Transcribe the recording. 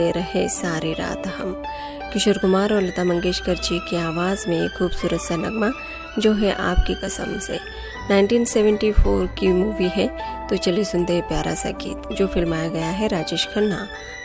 दे रहे सारी रात हम। किशोर कुमार और लता मंगेशकर जी की आवाज़ में एक खूबसूरत सा नगमा जो है आपकी कसम से। 1974 की मूवी है, तो चलिए सुनते हैं प्यारा सा गीत जो फिल्माया गया है राजेश खन्ना